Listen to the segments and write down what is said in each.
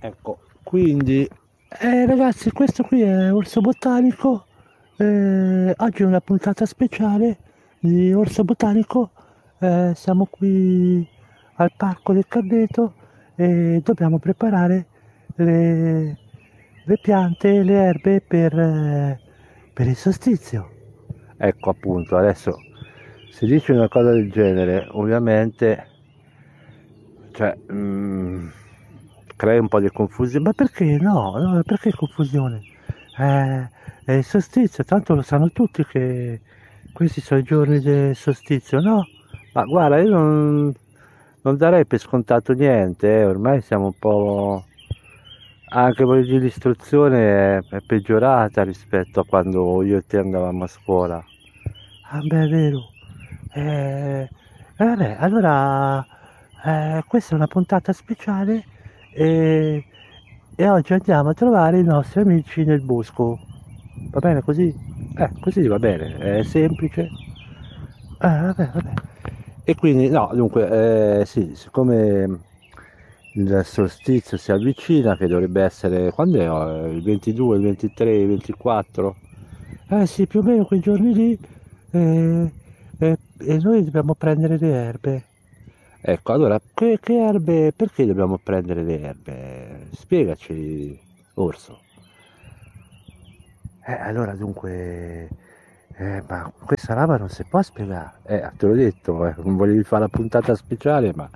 Ecco, quindi ragazzi, questo qui è Orso Botanico. Oggi è una puntata speciale di Orso Botanico. Siamo qui al Parco del Carneto e dobbiamo preparare le, le piante, le erbe per il solstizio. Ecco, appunto, adesso si dice una cosa del genere, ovviamente, cioè, crea un po' di confusione. Ma perché no? No, perché confusione? È il solstizio, tanto lo sanno tutti che questi sono i giorni del solstizio, no? Ma guarda, io non darei per scontato niente, ormai siamo un po'. Anche oggi l'istruzione è peggiorata rispetto a quando io e te andavamo a scuola. Ah, beh, è vero. Vabbè, allora questa è una puntata speciale e, e oggi andiamo a trovare i nostri amici nel bosco. Va bene così? Così va bene, è semplice. Vabbè. E quindi, no, dunque, sì, siccome il solstizio si avvicina, che dovrebbe essere, quando è? Il 22, il 23, il 24? Sì, più o meno quei giorni lì, e noi dobbiamo prendere le erbe. Ecco, allora, che erbe, perché dobbiamo prendere le erbe? Spiegaci, Orso. Allora dunque, ma questa roba non si può spiegare. Te l'ho detto, non volevi fare la puntata speciale, ma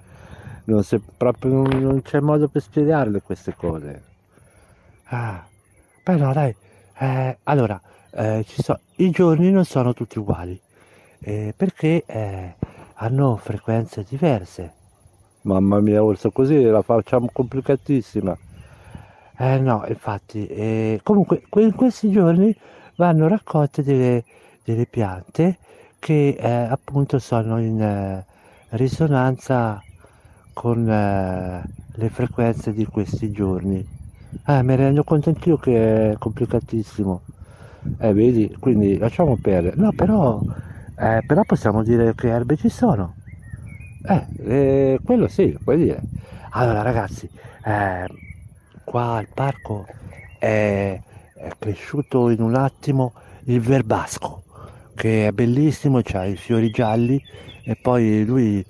non c'è modo per spiegarle queste cose. Ah, beh no, dai. Allora, i giorni non sono tutti uguali, perché hanno frequenze diverse. Mamma mia, Orso, così la facciamo complicatissima. No, infatti, comunque in questi giorni vanno raccolte delle piante che appunto sono in risonanza con le frequenze di questi giorni. Mi rendo conto anch'io che è complicatissimo. Vedi, quindi lasciamo perdere. No, però possiamo dire che erbe ci sono. Quello sì, puoi dire. Allora, ragazzi, eh, qua al parco è cresciuto in un attimo il verbasco, che è bellissimo, c'ha i fiori gialli e poi lui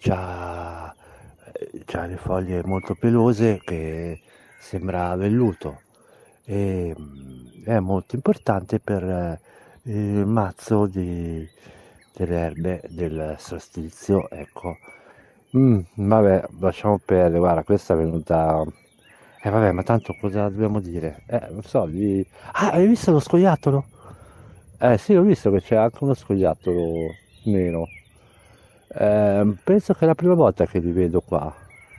c'ha le foglie molto pelose che sembra velluto e è molto importante per il mazzo delle erbe del solstizio, ecco. Vabbè, lasciamo perdere, guarda, questa è venuta. Vabbè, ma tanto cosa dobbiamo dire? Non so, Ah, hai visto lo scoiattolo? Sì, ho visto che c'è anche uno scoiattolo nero. Penso che è la prima volta che li vedo qua.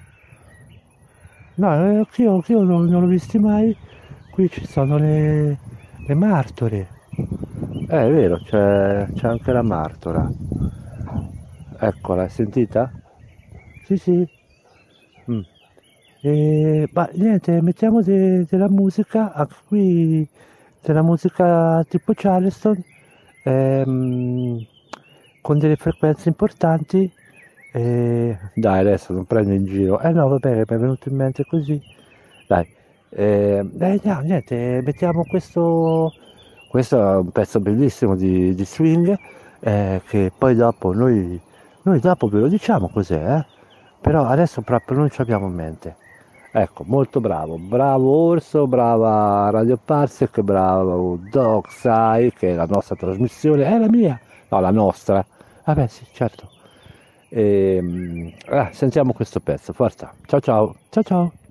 No, anch'io non l'ho visti mai. Qui ci sono le martore. È vero, c'è anche la martora. Eccola, hai sentita? Sì, sì. Mm. Ma niente, mettiamo della musica, anche qui della musica tipo Charleston, ehm, con delle frequenze importanti. Dai, adesso non prendo in giro. No, vabbè, mi è venuto in mente così. Dai, no, niente, mettiamo questo. Questo è un pezzo bellissimo di swing, che poi dopo noi dopo ve lo diciamo cos'è, però adesso proprio non ci abbiamo in mente. Ecco, molto bravo, bravo Orso, brava Radio Parsec, bravo Doc Sai, che è la nostra trasmissione, è la mia, no, la nostra. Vabbè, sì, certo. Sentiamo questo pezzo, forza. Ciao ciao, ciao ciao.